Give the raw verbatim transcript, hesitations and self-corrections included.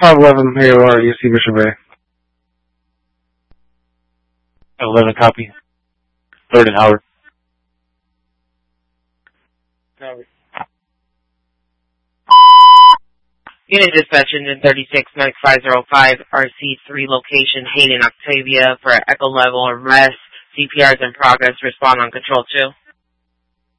five eleven A O R, U C Mission Bay. eleven copy. Third and Howard. Copy. Unit dispatch engine thirty-six, Medic five oh five, R C three location, Hayden, Octavia, for echo level arrest. C P R is in progress. Respond on control two.